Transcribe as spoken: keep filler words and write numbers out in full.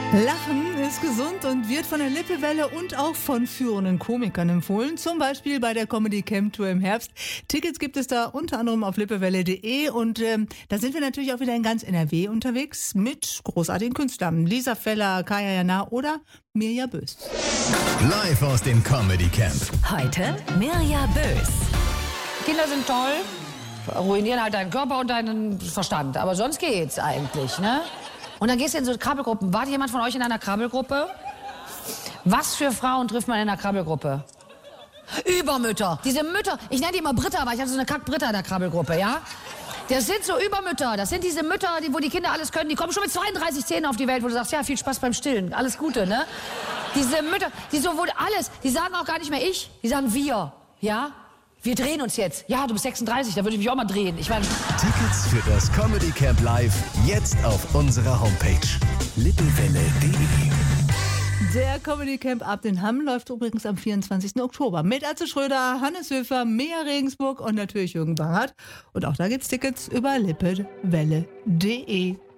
Lachen ist gesund und wird von der Lippewelle und auch von führenden Komikern empfohlen. Zum Beispiel bei der Comedy Camp Tour im Herbst. Tickets gibt es da unter anderem auf lippewelle punkt de und ähm, da sind wir natürlich auch wieder in ganz N R W unterwegs mit großartigen Künstlern. Lisa Feller, Kaya Jana oder Mirja Bös. Live aus dem Comedy Camp. Heute Mirja Bös. Kinder sind toll, ruinieren halt deinen Körper und deinen Verstand. Aber sonst geht's eigentlich, ne? Und dann gehst du in so Krabbelgruppen. War jemand von euch in einer Krabbelgruppe? Was für Frauen trifft man in einer Krabbelgruppe? Übermütter. Diese Mütter, ich nenne die immer Britta, weil ich hatte so eine Kack-Britta in der Krabbelgruppe, ja? Das sind so Übermütter. Das sind diese Mütter, die, wo die Kinder alles können. Die kommen schon mit zweiunddreißig Zähnen auf die Welt, wo du sagst, ja, viel Spaß beim Stillen. Alles Gute, ne? Diese Mütter, die so wohl alles, die sagen auch gar nicht mehr ich, die sagen wir, ja? Wir drehen uns jetzt. Ja, du bist sechsunddreißig, da würde ich mich auch mal drehen. Ich meine, Tickets für das Comedy Camp Live jetzt auf unserer Homepage lippewelle punkt de. Der Comedy Camp Abend in Hamm läuft übrigens am vierundzwanzigsten Oktober mit Atze Schröder, Hannes Höfer, Mea Regensburg und natürlich Jürgen Bangert. Und auch da gibt's Tickets über lippewelle punkt de.